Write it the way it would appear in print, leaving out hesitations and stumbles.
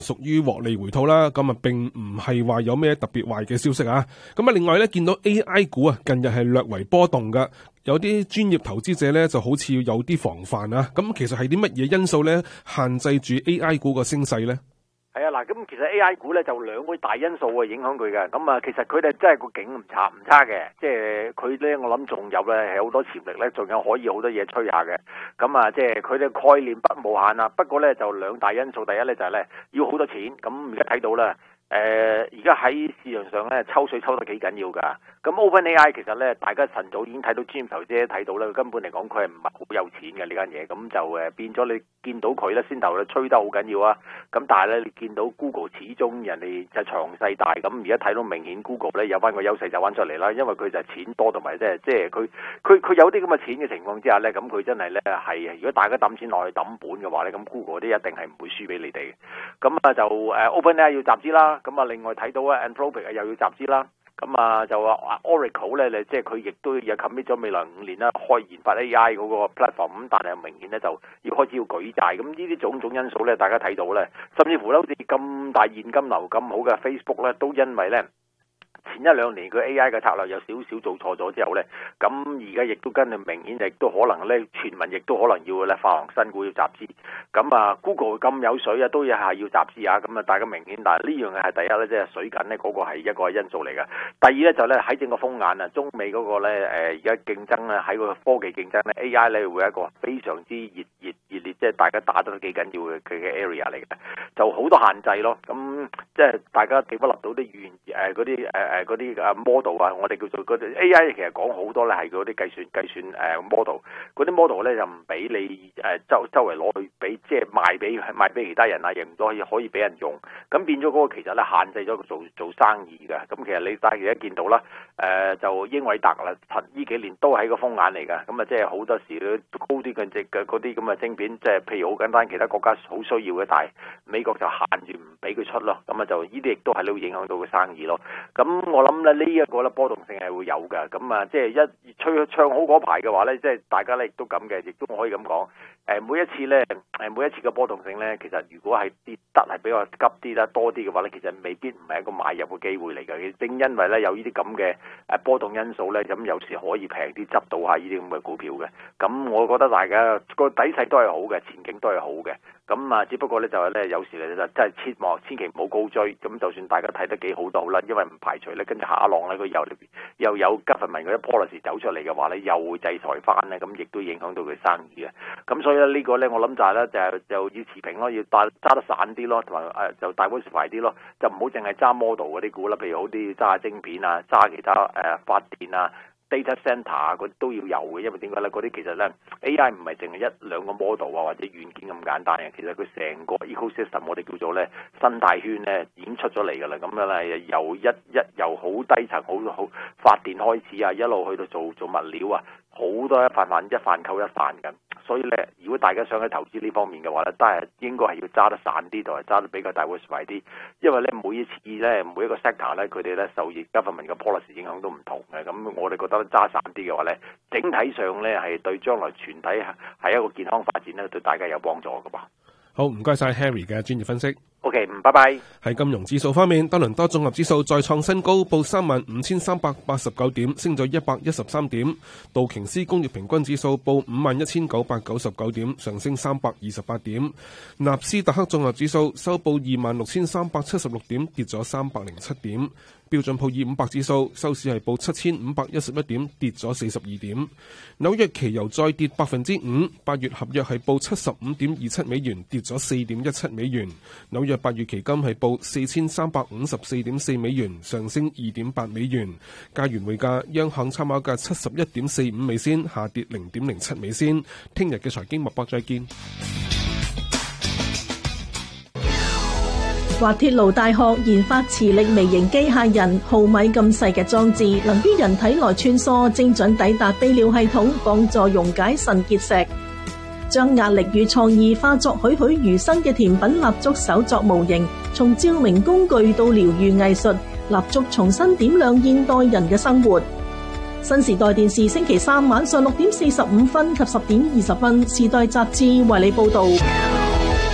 屬於獲利回吐啦，咁啊並唔係話有咩特別壞嘅消息啊。咁啊另外咧見到 AI 股啊近日係略為波動噶，有啲專業投資者咧就好似有啲防範啊。咁其實係啲乜嘢因素咧限制住 AI 股個升勢咧？ 係啊，嗱，咁其實 AI 股咧就兩個大因素啊影響佢嘅，咁啊其實佢哋真係個景唔差嘅，即係佢咧我諗仲有咧係好多潛力咧，仲有可以好多嘢吹下嘅，咁啊即係佢哋概念不無限啊，不過咧就兩大因素，第一咧就係咧要好多錢，咁而家睇到啦。而家喺市場上咧抽水抽得幾緊要㗎，咁 OpenAI 其實咧大家晨早已經睇到專業投資者睇到咧，根本嚟講佢係唔係好有錢嘅呢間嘢，咁就變咗你見到佢咧先頭咧吹得好緊要啊，咁但係咧你見到 Google 始終人哋就強勢大，咁而家睇到明顯 Google 咧有翻個優勢走翻出嚟啦，因為佢就係錢多同埋即係佢有啲咁嘅錢嘅情況之下咧，咁佢真係咧係如果大家抌錢落去抌本嘅話咧，咁 Google 啲一定係唔會輸俾你哋嘅，咁啊就OpenAI 要集資啦。咁啊，另外睇到啊 Anthropic 又要集資啦，咁啊就話 Oracle 咧，即係佢亦都有 commit 咗未來5年啦，開研發 AI 嗰個 platform， 咁但係明顯咧就要開始要舉債，咁呢啲種種因素咧，大家睇到咧，甚至乎咧好似咁大現金流咁好嘅 Facebook 咧，都因為咧前一兩年佢 AI 嘅策略有少少做錯咗之後咧，咁而家亦都跟住明顯亦都可能咧，傳聞亦都可能要咧發行新股要集資。咁啊 Google 咁有水啊，都係要集資啊。咁啊大家明顯，但係呢樣嘢係第一咧，即係水緊咧嗰個係一個因素嚟嘅。第二咧就咧喺整個風眼啊，中美嗰個咧而家競爭咧喺個科技競爭咧 AI 咧會係一個非常之熱烈，即係大家打得幾緊要嘅佢嘅 area 嚟嘅，就好多限制咯。咁即係大家記不立到啲嗰啲model 啊，我哋叫做嗰啲 AI 其實講好多咧係嗰啲計算model， 嗰啲 model 咧就唔俾你周圍攞去俾即係賣俾其他人啊，亦唔可以俾人用，咁變咗嗰個其實咧限制咗佢做生意嘅。咁其實你大家而家見到啦，就英偉達啦，呢幾年都係個風眼嚟㗎。咁啊即係好多時高啲嘅嗰啲咁嘅晶片，即係譬如好簡單，其他國家好需要嘅，但係美國就限住唔俾佢出咯。咁啊就呢啲亦都係會影響到個生意咯。咁我諗咧呢一個咧波動性係會有嘅，咁啊即係一唱好嗰排嘅話咧，即係大家咧亦都咁嘅，亦都可以咁講。每一次嘅波動性咧，其實如果係跌得係比較急啲啦，多啲嘅話咧，其實未必唔係一個買入嘅機會嚟嘅。正因為咧有呢啲咁嘅波動因素咧，咁有時可以平啲執到下呢啲咁嘅股票嘅。咁我覺得大家個底勢都係好嘅，前景都係好嘅。咁啊，只不過咧就係咧有時咧就真係千祈唔好高追。咁就算大家睇得幾好都好啦，因為唔排除咧跟住下一浪咧佢又有 government 嗰啲 policy 走出嚟嘅話咧，又會制裁翻咧，咁亦都影響到佢生意嘅。咁所以咧呢個咧我諗就係咧就要持平咯，要揸得散啲咯，同埋就diversify啲咯，就唔好淨係揸 model 嗰啲股啦，譬如好啲揸晶片啊，揸其他發電啊。data center 啊，嗰啲都要有嘅，因為點解咧？嗰啲其實咧 AI 唔係淨係一兩個 model 啊或者軟件咁簡單嘅，其實佢成個 ecosystem 我哋叫做咧生態圈咧已經出咗嚟㗎啦。咁樣咧由好低層好發電開始啊，一路去到做物料啊，好多一飯扣一飯咁。所以咧，如果大家想去投資呢方面嘅話咧，都係應該係要揸得散啲，同埋揸得比較diversify啲。因為咧每一次咧每一個 sector 咧，佢哋咧受 government 嘅 policy 影響都唔同嘅。咁我哋覺得揸散啲嘅話咧，整體上咧係對將來全體係一個健康發展咧，對大家有幫助㗎噃。 好，唔該晒 Harry 嘅專業分析。 OK， 拜拜。 喺金融指數方面，多倫多綜合指數再創新高，報35,389點，升咗113點；道瓊斯工業平均指數報51,999點，上升328點；納斯達克綜合指數收報26,376點，跌咗307點；標準普爾500指數收市係報7,511點，跌咗42點；紐約期油再跌5%，8月合約係報75.27美元，跌咗4.17美元；紐約8月期金係報4,354.4美元，上升2.8美元。加元匯價，央行參考價71.45美仙，下跌0.07美仙。聽日嘅財經脈搏再見。 滑鐵盧大學研發磁力微型機械人，毫米咁細嘅裝置，能於人體內穿梭，精準抵達泌尿系統，幫助溶解腎結石。將壓力與創意化作栩栩如生嘅甜品蠟燭手作模型，從照明工具到療癒藝術，蠟燭重新點亮現代人嘅生活。新時代電視星期3晚上6點45分及10點20分，時代雜誌為你報道。